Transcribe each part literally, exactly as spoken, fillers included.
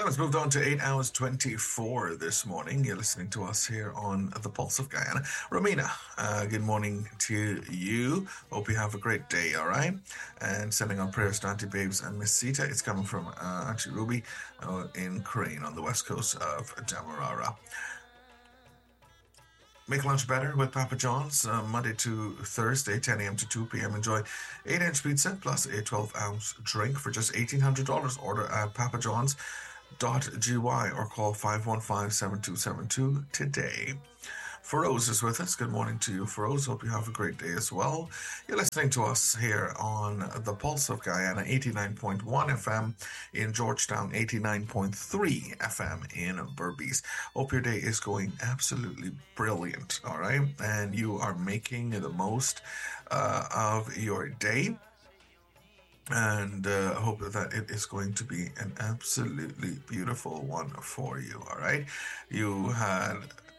Time has moved on to eight hours twenty-four this morning. You're listening to us here on The Pulse of Guyana. Romina, uh, good morning to you. Hope you have a great day, all right? And sending on prayers to Auntie Babes and Miss Sita. It's coming from uh, Auntie Ruby uh, in Crane on the west coast of Demerara. Make lunch better with Papa John's, uh, Monday to Thursday, ten a.m. to two p.m. Enjoy eight-inch pizza plus a twelve-ounce drink for just eighteen hundred dollars. Order at papa johns dot g y or call five one five, seven two seven two today. Feroz is with us. Good morning to you, Feroz. Hope you have a great day as well. You're listening to us here on The Pulse of Guyana, eighty-nine point one F M in Georgetown, eighty-nine point three F M in Berbice. Hope your day is going absolutely brilliant, all right? And you are making the most uh, of your day. And uh, hope that it is going to be an absolutely beautiful one for you, all right? You had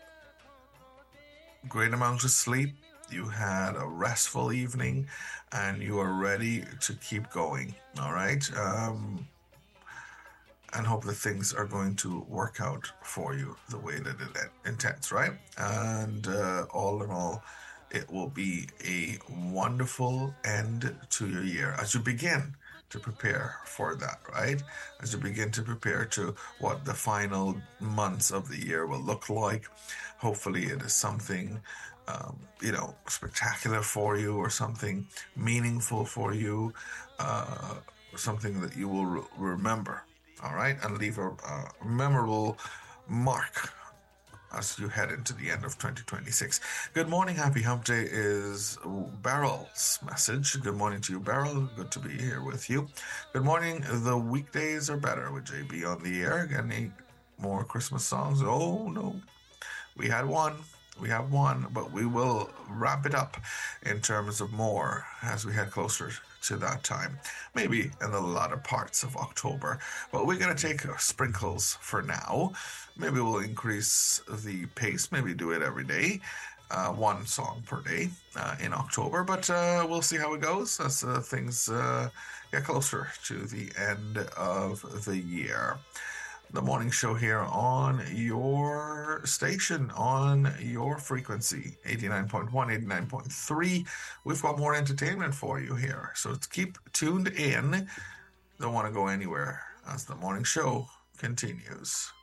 great amount of sleep, you had a restful evening, and you are ready to keep going, all right? Um, and hope that things are going to work out for you the way that it intends, right? And uh, all in all, it will be a wonderful end to your year as you begin to prepare for that, right? As you begin to prepare to what the final months of the year will look like. Hopefully it is something, um, you know, spectacular for you or something meaningful for you, uh, something that you will re- remember, all right? And leave a, a memorable mark as you head into the end of twenty twenty-six. Good morning, happy hump day is Beryl's message. Good morning to you, Beryl. Good to be here with you. Good morning. The weekdays are better with J B on the air. Any more Christmas songs? Oh, no. We had one. We have one, but we will wrap it up in terms of more as we head closer to that time, maybe in the latter parts of October. But we're going to take sprinkles for now. Maybe we'll increase the pace, maybe do it every day, uh, one song per day uh, in October. But uh, we'll see how it goes as uh, things uh, get closer to the end of the year. The morning show here on your station, on your frequency, eighty-nine point one, eighty-nine point three. We've got more entertainment for you here, so keep tuned in. Don't want to go anywhere as the morning show continues.